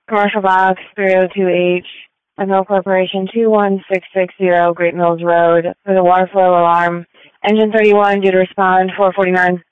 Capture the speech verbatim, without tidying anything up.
Commercial Box three oh two H, Mill Corporation two one six six zero, Great Mills Road, for the water flow alarm. Engine thirty-one, due to respond, four forty-nine.